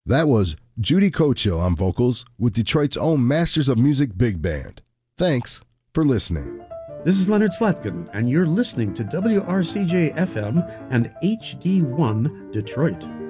That was Judy Cochill on vocals with Detroit's own Masters of Music Big Band. Thanks for listening. This is Leonard Slatkin, and you're listening to WRCJ FM and HD1 Detroit.